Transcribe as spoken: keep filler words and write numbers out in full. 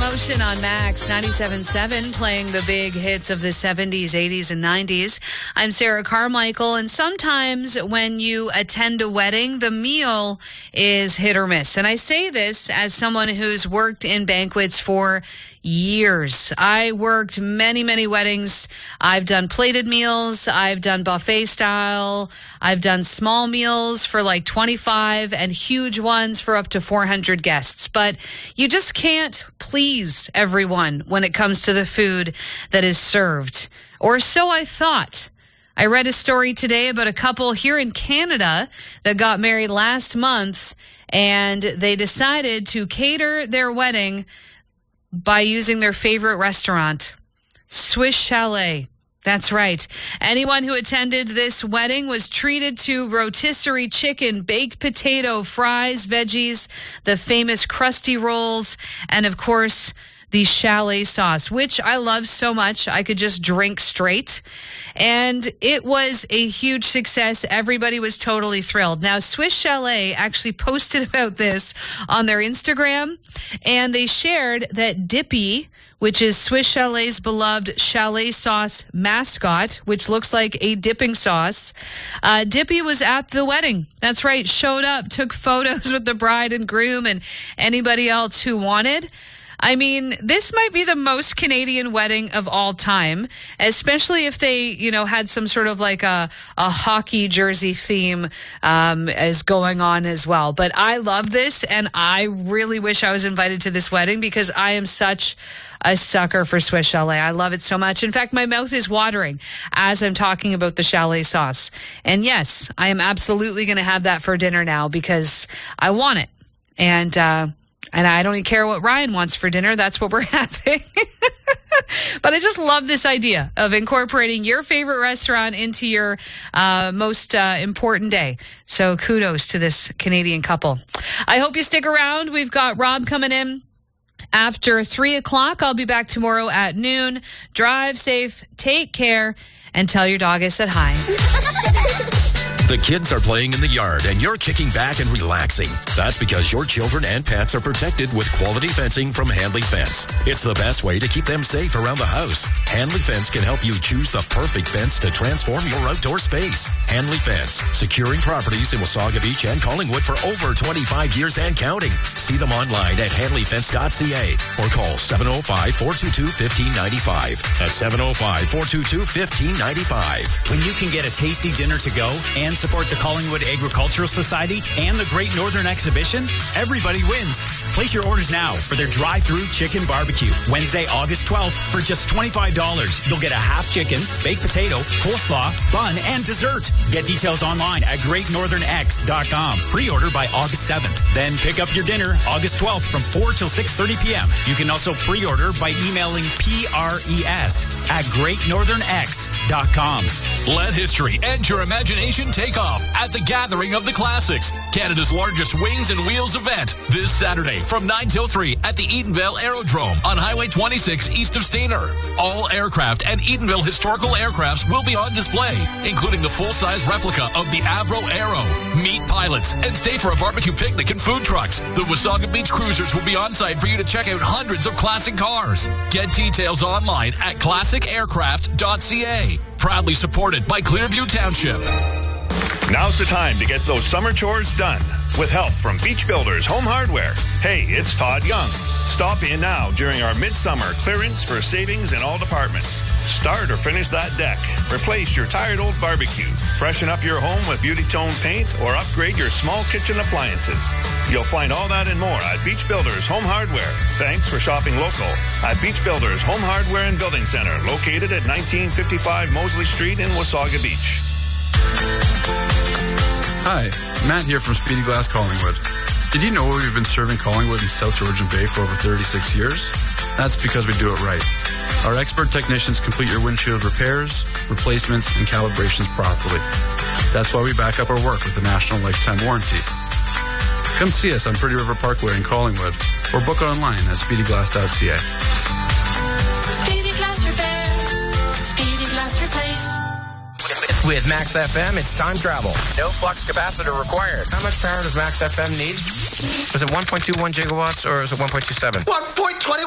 Motion on Max ninety-seven point seven, playing the big hits of the seventies, eighties, and nineties. I'm Sarah Carmichael, and sometimes when you attend a wedding, the meal is hit or miss. And I say this as someone who's worked in banquets for years. I worked many, many weddings. I've done plated meals. I've done buffet style. I've done small meals for like twenty-five and huge ones for up to four hundred guests. But you just can't please everyone when it comes to the food that is served. Or so I thought. I read a story today about a couple here in Canada that got married last month, and they decided to cater their wedding by using their favorite restaurant, Swiss Chalet. That's right. Anyone who attended this wedding was treated to rotisserie chicken, baked potato, fries, veggies, the famous crusty rolls, and of course, the chalet sauce, which I love so much I could just drink straight. And it was a huge success. Everybody was totally thrilled. Now, Swiss Chalet actually posted about this on their Instagram, and they shared that Dippy, which is Swiss Chalet's beloved chalet sauce mascot, which looks like a dipping sauce. Uh, Dippy was at the wedding. That's right, showed up, took photos with the bride and groom and anybody else who wanted. I mean, this might be the most Canadian wedding of all time, especially if they, you know, had some sort of like a, a hockey jersey theme um, as going on as well. But I love this, and I really wish I was invited to this wedding because I am such a sucker for Swiss Chalet. I love it so much. In fact, my mouth is watering as I'm talking about the chalet sauce. And yes, I am absolutely going to have that for dinner now because I want it. And, uh, And I don't even care what Ryan wants for dinner. That's what we're having. But I just love this idea of incorporating your favorite restaurant into your uh, most uh, important day. So kudos to this Canadian couple. I hope you stick around. We've got Rob coming in after three o'clock. I'll be back tomorrow at noon. Drive safe, take care, and tell your dog I said hi. The kids are playing in the yard and you're kicking back and relaxing. That's because your children and pets are protected with quality fencing from Handley Fence. It's the best way to keep them safe around the house. Handley Fence can help you choose the perfect fence to transform your outdoor space. Handley Fence, securing properties in Wasaga Beach and Collingwood for over twenty-five years and counting. See them online at handley fence dot c a or call seven oh five, four two two, one five nine five. That's seven oh five, four two two, one five nine five. When you can get a tasty dinner to go and support the Collingwood Agricultural Society and the Great Northern Exhibition, everybody wins. Place your orders now for their drive-through chicken barbecue. Wednesday, August twelfth, for just twenty-five dollars. You'll get a half chicken, baked potato, coleslaw, bun, and dessert. Get details online at great northern x dot com. Pre-order by August seventh. Then pick up your dinner August twelfth from four till six thirty p.m. You can also pre-order by emailing P R E S at great northern x dot com. Let history and your imagination take off at the Gathering of the Classics, Canada's largest wings and wheels event, this Saturday from nine till three at the Eatonville Aerodrome on Highway twenty-six east of Stayner. All aircraft and Eatonville historical aircrafts will be on display, including the full-size replica of the Avro Aero. Meet pilots and stay for a barbecue picnic and food trucks. The Wasaga Beach Cruisers will be on site for you to check out hundreds of classic cars. Get details online at classic aircraft dot c a. Proudly supported by Clearview Township. Now's the time to get those summer chores done with help from Beach Builders Home Hardware. Hey, it's Todd Young. Stop in now during our midsummer clearance for savings in all departments. Start or finish that deck. Replace your tired old barbecue. Freshen up your home with Beauty Tone paint or upgrade your small kitchen appliances. You'll find all that and more at Beach Builders Home Hardware. Thanks for shopping local at Beach Builders Home Hardware and Building Center, located at nineteen fifty-five Mosley Street in Wasaga Beach. Hi, Matt here from Speedy Glass Collingwood. Did you know we've been serving Collingwood and South Georgian Bay for over thirty-six years? That's because we do it right. Our expert technicians complete your windshield repairs, replacements, and calibrations properly. That's why we back up our work with the National Lifetime Warranty. Come see us on Pretty River Parkway in Collingwood or book online at speedy glass dot c a. Speedy Glass Repair. Speedy Glass Replace. With Max F M, it's time travel. No flux capacitor required. How much power does Max F M need? Was it one point two one gigawatts or is it one point two seven? one point two one